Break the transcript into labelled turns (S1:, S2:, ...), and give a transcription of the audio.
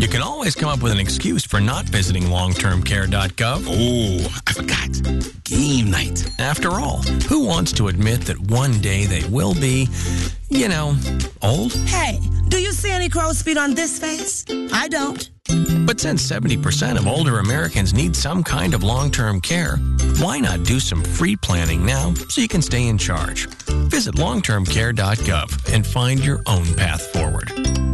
S1: You can always come up with an excuse for not visiting longtermcare.gov.
S2: Oh, I forgot. Game night.
S1: After all, who wants to admit that one day they will be, old?
S3: Hey, do you see any crow's feet on this face? I don't.
S1: But since 70% of older Americans need some kind of long-term care, why not do some free planning now so you can stay in charge? Visit longtermcare.gov and find your own path forward.